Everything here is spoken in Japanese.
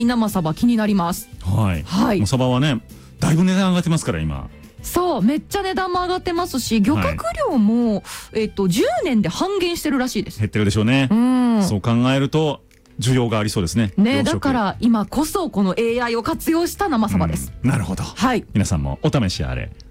生サバ気になります。 はい、 はいもうサバはねだいぶ値段上がってますから今。 そうめっちゃ値段も上がってますし、漁獲量も、10年で半減してるらしいです。 減ってるでしょうね。そう考えると需要がありそうですね。 ね、だから今こそこの AI を活用した生サバです。 なるほど。 はい、 皆さんもお試しあれ。